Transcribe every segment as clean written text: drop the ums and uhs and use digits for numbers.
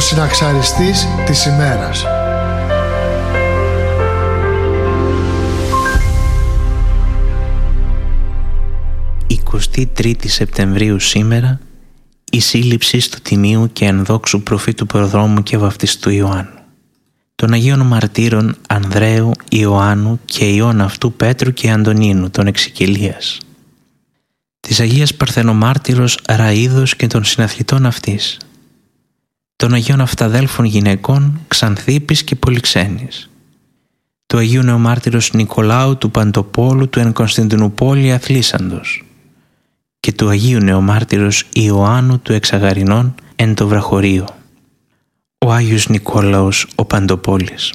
ο συναξαριστής της ημέρας. «23η Σεπτεμβρίου σήμερα, η σύλληψη του τιμίου και ενδόξου προφήτου προδρόμου και βαπτιστού Ιωάννου, των Αγίων Μαρτύρων Ανδρέου, Ιωάννου και Ιών αυτού Πέτρου και Αντωνίνου, των Εξικελίας, της Αγίας Παρθενομάρτυρος Ραΐδος και των συναθλητών αυτής, των Αγίων Αυταδέλφων γυναικών Ξανθίπης και Πολυξένης, του Αγίου Νεομάρτυρος Νικολάου του Παντοπόλου του εν Κωνσταντινούπολη Αθλήσαντος και του Αγίου Νεομάρτυρος Ιωάννου του Εξαγαρινών εν το Βραχωρείο, ο Άγιος Νικόλαος ο Παντοπόλης.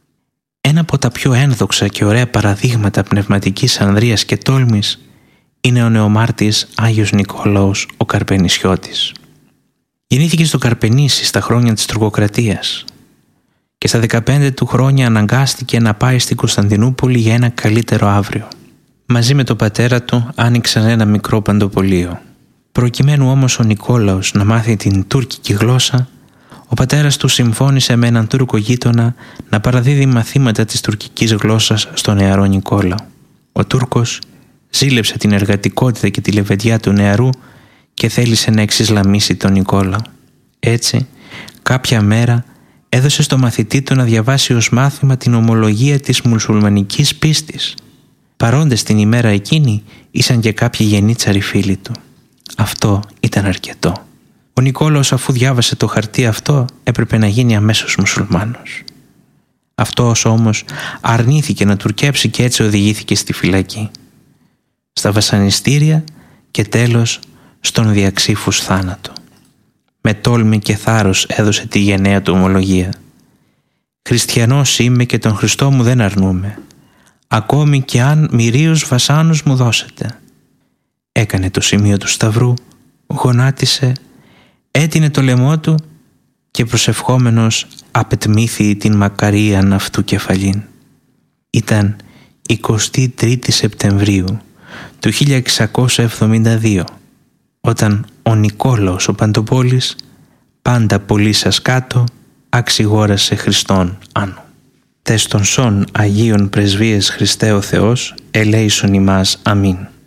Ένα από τα πιο ένδοξα και ωραία παραδείγματα πνευματικής ανδρείας και τόλμης είναι ο νεομάρτης Άγιος Νικόλαος ο Καρπενησιώτης. Γεννήθηκε στο Καρπενήσι στα χρόνια της τουρκοκρατίας και στα 15 του χρόνια αναγκάστηκε να πάει στην Κωνσταντινούπολη για ένα καλύτερο αύριο. Μαζί με τον πατέρα του άνοιξαν ένα μικρό παντοπολείο. Προκειμένου όμως ο Νικόλαος να μάθει την τουρκική γλώσσα, ο πατέρας του συμφώνησε με έναν Τούρκο γείτονα να παραδίδει μαθήματα της τουρκικής γλώσσας στον νεαρό Νικόλαο. Ο Τούρκος ζήλεψε την εργατικότητα και τη λεβεντιά του νεαρού και θέλησε να εξισλαμίσει τον Νικόλαο. Έτσι, κάποια μέρα έδωσε στο μαθητή του να διαβάσει ως μάθημα την ομολογία της μουσουλμανικής πίστης. Παρόντες την ημέρα εκείνη ήσαν και κάποιοι γενίτσαροι φίλοι του. Αυτό ήταν αρκετό. Ο Νικόλαος, αφού διάβασε το χαρτί αυτό, έπρεπε να γίνει αμέσως μουσουλμάνος. Αυτός όμως αρνήθηκε να τουρκέψει και έτσι οδηγήθηκε στη φυλακή, στα βασανιστήρια και τέλος στον διαξύφους θάνατο. Με τόλμη και θάρρος έδωσε τη γενναία του ομολογία. «Χριστιανός είμαι και τον Χριστό μου δεν αρνούμαι, ακόμη και αν μυρίους βασάνους μου δώσετε». Έκανε το σημείο του σταυρού, γονάτισε, έτεινε το λαιμό του και προσευχόμενος απετμήθη την μακαρίαν αυτού κεφαλήν. Ήταν 23η Σεπτεμβρίου του 1672, όταν ο Νικόλαος ο Παντοπόλης, πάντα πολύ σας κάτω, αξιγόρασε Χριστόν άνω. Τες των σών Αγίων Πρεσβείες Χριστέ ο Θεός, ελέησον ημάς. Αμήν.